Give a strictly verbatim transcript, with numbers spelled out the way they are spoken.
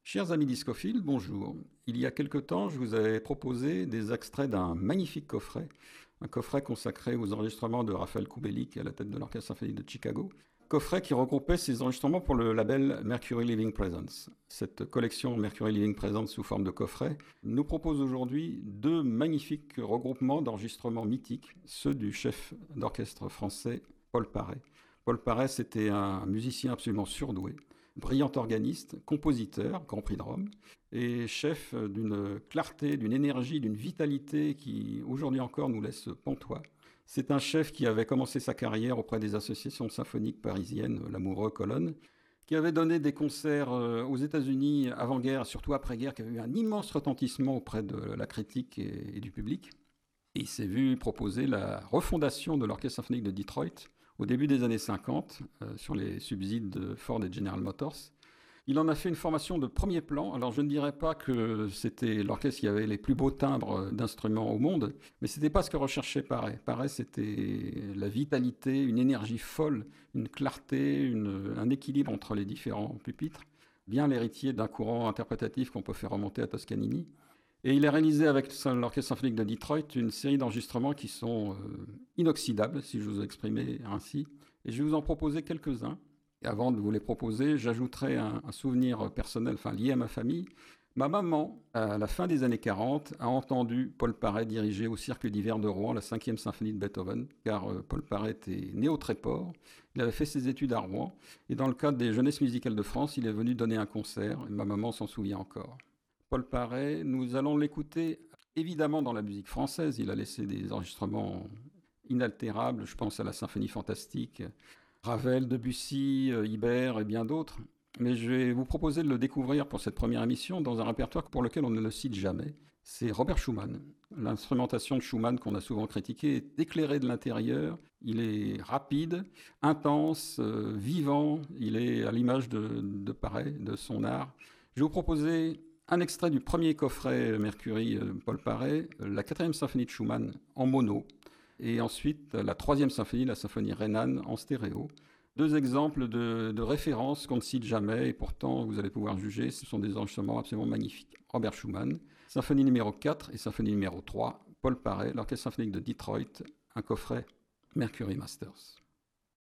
Chers amis discophiles, bonjour. Il y a quelque temps, je vous avais proposé des extraits d'un magnifique coffret, un coffret consacré aux enregistrements de Raphaël Kubelik à la tête de l'Orchestre symphonique de Chicago, coffret qui regroupait ses enregistrements pour le label Mercury Living Presence. Cette collection Mercury Living Presence sous forme de coffret nous propose aujourd'hui deux magnifiques regroupements d'enregistrements mythiques, ceux du chef d'orchestre français Paul Paré. Paul Paré, c'était un musicien absolument surdoué, brillant organiste, compositeur, Grand Prix de Rome, et chef d'une clarté, d'une énergie, d'une vitalité qui, aujourd'hui encore, nous laisse pantois. C'est un chef qui avait commencé sa carrière auprès des associations symphoniques parisiennes, l'Amoureux, Colonne, qui avait donné des concerts aux États-Unis avant-guerre, surtout après-guerre, qui avait eu un immense retentissement auprès de la critique et, et du public. Et il s'est vu proposer la refondation de l'Orchestre symphonique de Detroit au début des années cinquante, euh, sur les subsides de Ford et General Motors. Il en a fait une formation de premier plan. Alors je ne dirais pas que c'était l'orchestre qui avait les plus beaux timbres d'instruments au monde, mais ce n'était pas ce que recherchait Paré. Paré, c'était la vitalité, une énergie folle, une clarté, une, un équilibre entre les différents pupitres, bien l'héritier d'un courant interprétatif qu'on peut faire remonter à Toscanini. Et il a réalisé avec l'Orchestre symphonique de Detroit une série d'enregistrements qui sont euh, inoxydables, si je vous exprimer ainsi. Et je vais vous en proposer quelques-uns. Et avant de vous les proposer, j'ajouterai un, un souvenir personnel, enfin lié à ma famille. Ma maman, à la fin des années quarante, a entendu Paul Paré diriger au Cirque d'hiver de Rouen la cinquième symphonie de Beethoven, car euh, Paul Paré était né au Tréport. Il avait fait ses études à Rouen. Et dans le cadre des Jeunesses musicales de France, il est venu donner un concert. Et ma maman s'en souvient encore. Paul Paré, nous allons l'écouter évidemment dans la musique française. Il a laissé des enregistrements inaltérables, je pense à la Symphonie fantastique, Ravel, Debussy, Ibert et bien d'autres. Mais je vais vous proposer de le découvrir pour cette première émission dans un répertoire pour lequel on ne le cite jamais. C'est Robert Schumann. L'instrumentation de Schumann qu'on a souvent critiquée est éclairée de l'intérieur. Il est rapide, intense, euh, vivant. Il est à l'image de, de Paré, de son art. Je vais vous proposer un extrait du premier coffret Mercury Paul Paré, la quatrième symphonie de Schumann en mono, et ensuite la troisième symphonie, la symphonie Rhénane en stéréo. Deux exemples de, de références qu'on ne cite jamais, et pourtant vous allez pouvoir juger, ce sont des enregistrements absolument magnifiques. Robert Schumann, symphonie numéro quatre et symphonie numéro trois, Paul Paré, l'Orchestre symphonique de Detroit, un coffret Mercury Masters.